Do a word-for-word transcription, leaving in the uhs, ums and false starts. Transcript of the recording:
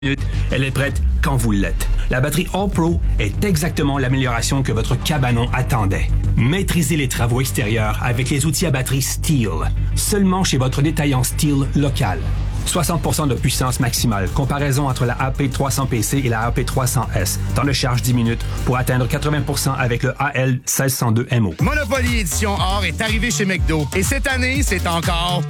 Elle est prête quand vous l'êtes. La batterie All-Pro est exactement l'amélioration que votre cabanon attendait. Maîtrisez les travaux extérieurs avec les outils à batterie STIHL. Seulement chez votre détaillant STIHL local. soixante pour cent de puissance maximale. Comparaison entre la A P trois cents P C et la A P trois cents S. Temps de charge dix minutes pour atteindre quatre-vingts pour cent avec le A L seize cent deux M O. Monopoly Édition Or est arrivé chez McDo. Et cette année, c'est encore